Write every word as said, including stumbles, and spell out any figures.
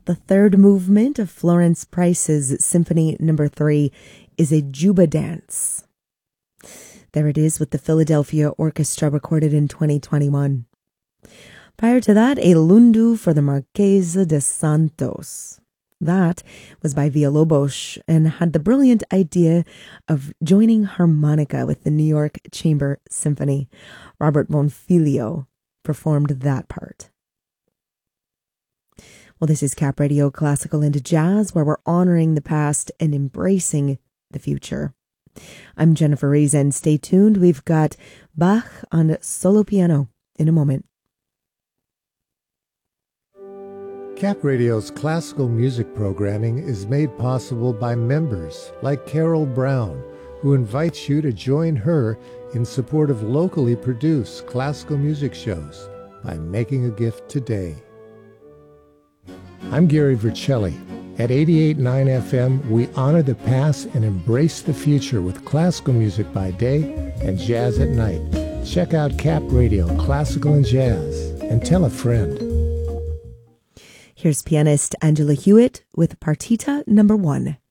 The third movement of Florence Price's Symphony Number Three is a Juba dance. There it is with the Philadelphia Orchestra, recorded in twenty twenty-one. Prior to that, a Lundu for the Marquesa de Santos. That was by Villalobos and had the brilliant idea of joining harmonica with the New York Chamber Symphony. Robert Bonfiglio performed that part. Well, this is Cap Radio Classical into Jazz, where we're honoring the past and embracing the future. I'm Jennifer Rees, and stay tuned. We've got Bach on solo piano in a moment. Cap Radio's classical music programming is made possible by members like Carol Brown, who invites you to join her in support of locally produced classical music shows by making a gift today. I'm Gary Vercelli. At eighty-eight point nine F M, we honor the past and embrace the future with classical music by day and jazz at night. Check out Cap Radio, Classical and Jazz, and tell a friend. Here's pianist Angela Hewitt with Partita Number One.